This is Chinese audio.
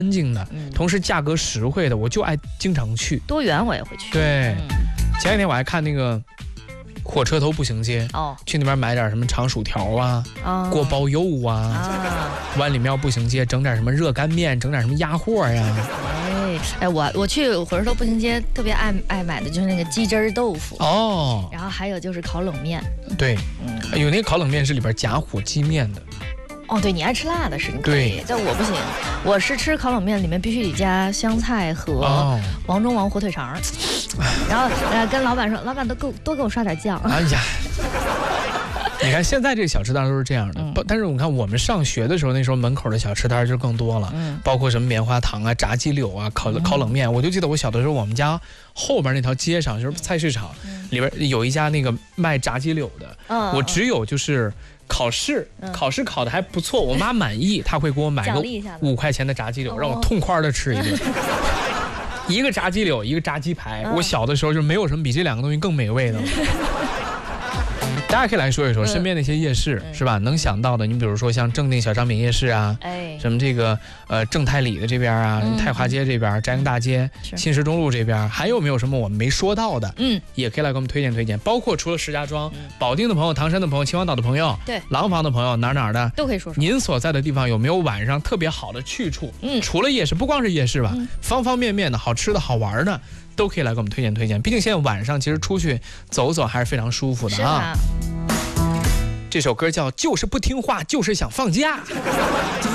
净的，同时价格实惠的，我就爱经常去。 多远我也会去。 对，前几天我还看那个火车头步行街，去那边买点什么长薯条啊，锅包肉啊，万里庙步行街整点什么热干面，整点什么鸭货呀。 我去火车头步行街特别爱买的就是那个鸡汁豆腐然后还有就是烤冷面。 对，有那个烤冷面是里边夹火鸡面的。 对，你爱吃辣的是你可以，但我不行，我是吃烤冷面里面必须得加香菜和王中王火腿肠，然后跟老板说，老板多给我刷点酱。哎呀， 你看现在这个小吃摊都是这样的，但是我看我们上学的时候，那时候门口的小吃摊就更多了，包括什么棉花糖啊、炸鸡柳啊、烤冷面。我就记得我小的时候，我们家后边那条街上就是菜市场里边有一家那个卖炸鸡柳的，我只有就是考试考得还不错，我妈满意，她会给我买个5块钱的炸鸡柳，让我痛快的吃一顿。一个炸鸡柳，一个炸鸡排。我小的时候就没有什么比这两个东西更美味的了。大家可以来说一说身边那些夜市，是吧？能想到的，你比如说像正定小商品夜市啊，什么这个正太里的这边啊，太华街这边，摘营大街、新石中路这边，还有没有什么我们没说到的？也可以来给我们推荐推荐。包括除了石家庄、保定的朋友、唐山的朋友、秦皇岛的朋友、廊坊的朋友，哪的都可以说说。 您所在的地方有没有晚上特别好的去处？除了夜市，不光是夜市吧，方方面面的好吃的好玩的。都可以来给我们推荐推荐，毕竟现在晚上其实出去走走还是非常舒服的啊。这首歌叫《就是不听话，就是想放假》。